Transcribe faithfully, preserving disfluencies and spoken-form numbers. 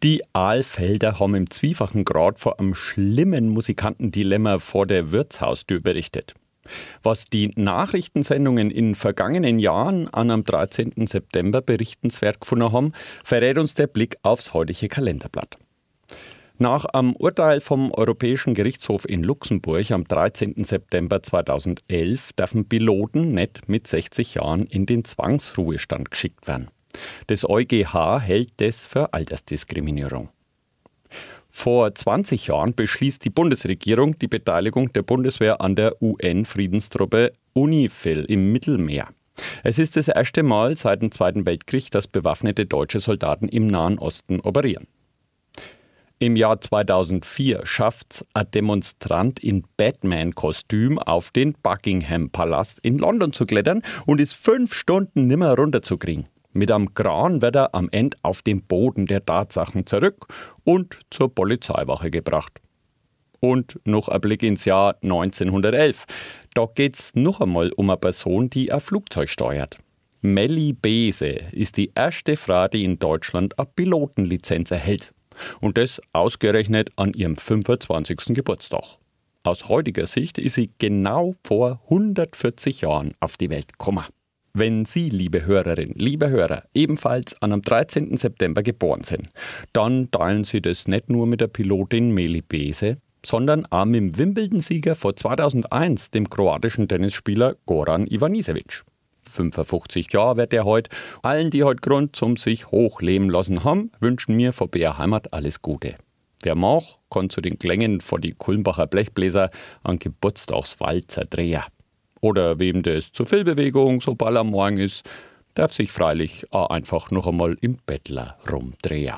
Die Aalfelder haben im zwiefachen Grad vor einem schlimmen Musikantendilemma vor der Wirtshaustür berichtet. Was die Nachrichtensendungen in vergangenen Jahren an am dreizehnten September berichtenswert gefunden haben, verrät uns der Blick aufs heutige Kalenderblatt. Nach einem Urteil vom Europäischen Gerichtshof in Luxemburg am dreizehnten September zweitausendelf dürfen Piloten nicht mit sechzig Jahren in den Zwangsruhestand geschickt werden. Das EuGH hält das für Altersdiskriminierung. Vor zwanzig Jahren beschließt die Bundesregierung die Beteiligung der Bundeswehr an der U N-Friedenstruppe UNIFIL im Mittelmeer. Es ist das erste Mal seit dem Zweiten Weltkrieg, dass bewaffnete deutsche Soldaten im Nahen Osten operieren. Im Jahr zweitausendvier schafft's ein Demonstrant in Batman-Kostüm auf den Buckingham-Palast in London zu klettern und ist fünf Stunden nimmer runterzukriegen. Mit einem Kran wird er am Ende auf den Boden der Tatsachen zurück und zur Polizeiwache gebracht. Und noch ein Blick ins Jahr neunzehnhundertelf. Da geht's noch einmal um eine Person, die ein Flugzeug steuert. Melli Beese ist die erste Frau, die in Deutschland eine Pilotenlizenz erhält. Und das ausgerechnet an ihrem fünfundzwanzigsten Geburtstag. Aus heutiger Sicht ist sie genau vor hundertvierzig Jahren auf die Welt gekommen. Wenn Sie, liebe Hörerin, liebe Hörer, ebenfalls an am dreizehnten September geboren sind, dann teilen Sie das nicht nur mit der Pilotin Melli Beese, sondern auch mit dem Wimbledon-Sieger vor zweitausendeins, dem kroatischen Tennisspieler Goran Ivanisevic. fünfundfünfzig Jahre wird er heute. Allen, die heute Grund zum sich hochleben lassen haben, wünschen mir von B R Heimat alles Gute. Wer mag, kann zu den Klängen von die Kulmbacher Blechbläser an Geburtstagswalzer drehen. Oder wem das zu viel Bewegung so bald am Morgen ist, darf sich freilich auch einfach noch einmal im Bettler rumdrehen.